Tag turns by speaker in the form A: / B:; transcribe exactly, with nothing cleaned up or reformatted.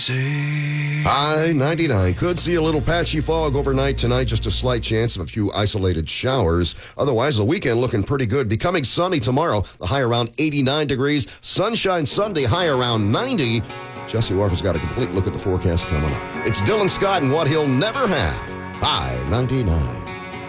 A: High ninety-nine. Could see a little patchy fog overnight tonight, just a slight chance of a few isolated showers. Otherwise, the weekend looking pretty good. Becoming sunny tomorrow, the high around eighty-nine degrees. Sunshine Sunday, high around ninety. Jesse Walker's got a complete look at the forecast coming up. It's Dylan Scott and what he'll never have. High ninety-nine.